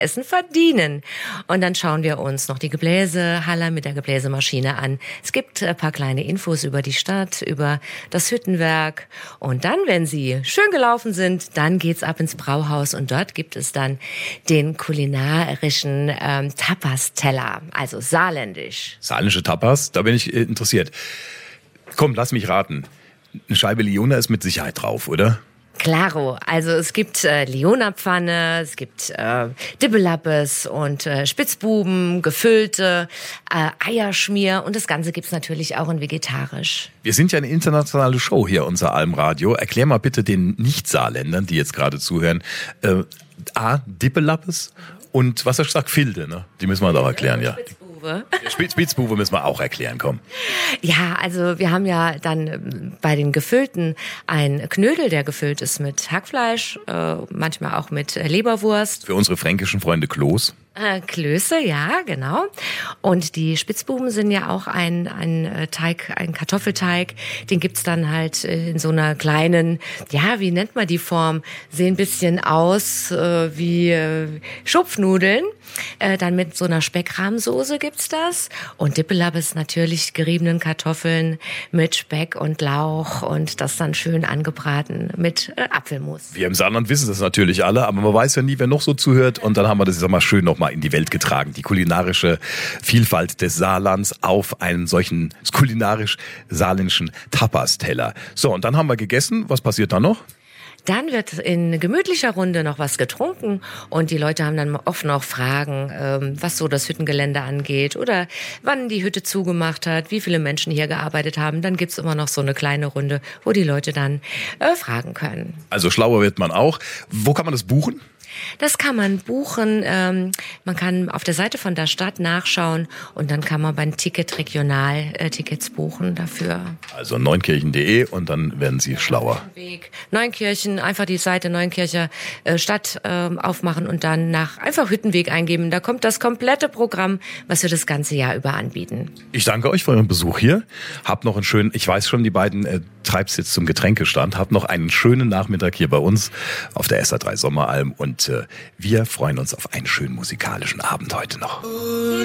Essen verdienen. Und dann schauen wir uns noch die Gebläsehalle mit der Gebläsemaschine an. Es gibt ein paar kleine Infos über die Stadt, über das Hüttenwerk. Und dann, wenn Sie schön gelaufen sind, dann geht's ab ins Brauhaus und dort gibt es dann den kulinarischen Tapas-Teller, also saarländisch. Saarländische Tapas, da bin ich interessiert. Komm, lass mich raten. Eine Scheibe Liona ist mit Sicherheit drauf, oder? Claro, also es gibt Liona-Pfanne, es gibt Dibbelappes und Spitzbuben, gefüllte Eierschmier und das Ganze gibt's natürlich auch in vegetarisch. Wir sind ja eine internationale Show hier, unser Almradio. Erklär mal bitte den Nicht-Saarländern, die jetzt gerade zuhören, Dibbelappes und was hast du gesagt, Filde, ne? Die müssen wir doch erklären, ja. Spitzbube müssen wir auch erklären, komm. Ja, also wir haben ja dann bei den Gefüllten ein Knödel, der gefüllt ist mit Hackfleisch, manchmal auch mit Leberwurst. Für unsere fränkischen Freunde Kloß. Klöße, ja, genau. Und die Spitzbuben sind ja auch ein Teig, ein Kartoffelteig. Den gibt's dann halt in so einer kleinen, ja, wie nennt man die Form? Sehen ein bisschen aus wie Schupfnudeln. Dann mit so einer Speckrahmsoße gibt's das. Und Dippelappes natürlich geriebenen Kartoffeln mit Speck und Lauch und das dann schön angebraten mit Apfelmus. Wir im Saarland wissen das natürlich alle, aber man weiß ja nie, wer noch so zuhört. Und dann haben wir das jetzt mal schön noch mal in die Welt getragen. Die kulinarische Vielfalt des Saarlands auf einen solchen kulinarisch-saarländischen Tapas-Teller. So, und dann haben wir gegessen. Was passiert dann noch? Dann wird in gemütlicher Runde noch was getrunken und die Leute haben dann oft noch Fragen, was so das Hüttengelände angeht oder wann die Hütte zugemacht hat, wie viele Menschen hier gearbeitet haben. Dann gibt's immer noch so eine kleine Runde, wo die Leute dann fragen können. Also schlauer wird man auch. Wo kann man das buchen? Das kann man buchen. Man kann auf der Seite von der Stadt nachschauen und dann kann man beim Ticket regional Tickets buchen dafür. Also neunkirchen.de und dann werden Sie schlauer. Neunkirchen, einfach die Seite Neunkircher Stadt aufmachen und dann nach einfach Hüttenweg eingeben. Da kommt das komplette Programm, was wir das ganze Jahr über anbieten. Ich danke euch für euren Besuch hier. Habt noch einen schönen, ich weiß schon, die beiden treibt's jetzt zum Getränkestand. Habt noch einen schönen Nachmittag hier bei uns auf der SA3 Sommeralm und wir freuen uns auf einen schönen musikalischen Abend heute noch.